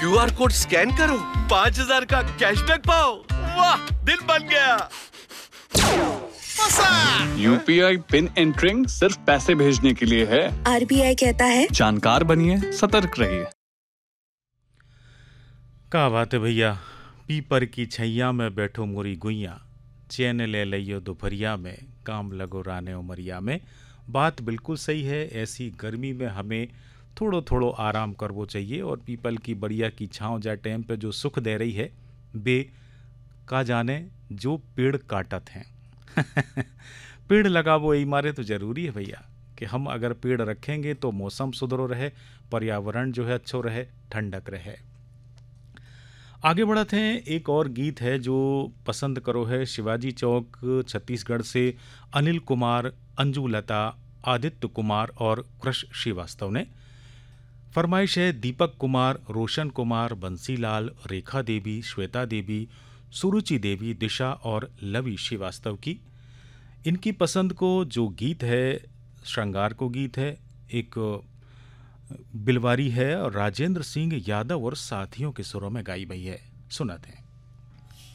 QR code scan करो, 5,000 का cashback पाओ। वाह, दिल बन गया। यूपीआई पिन एंटरिंग सिर्फ पैसे भेजने के लिए है। आरबीआई कहता है जानकार बनिए, सतर्क रहिए। का बात है भैया, पीपर की छैया में बैठो मोरी गुइया, चैन ले लियो दोपहरिया में, काम लगो राने उमरिया में। बात बिल्कुल सही है। ऐसी गर्मी में हमें थोड़ो थोड़ो आराम करवो चाहिए, और पीपल की बढ़िया की छाँव जा टाइम पे जो सुख दे रही है, बे का जाने जो पेड़ काटत हैं। पेड़ लगावो यही मारे तो ज़रूरी है भैया कि हम अगर पेड़ रखेंगे तो मौसम सुधरो रहे, पर्यावरण जो है अच्छो रहे, ठंडक रहे। आगे बढ़ते हैं। एक और गीत है जो पसंद करो है शिवाजी चौक छत्तीसगढ़ से अनिल कुमार, अंजू लता, आदित्य कुमार और कृष श्रीवास्तव ने। फरमाइश है दीपक कुमार, रोशन कुमार, बंसीलाल, रेखा देवी, श्वेता देवी, सुरुचि देवी, दिशा और लवी श्रीवास्तव की। इनकी पसंद को जो गीत है श्रृंगार को गीत है, एक बिलवारी है और राजेंद्र सिंह यादव और साथियों के सुरों में गाई गई है। सुनाते हैं।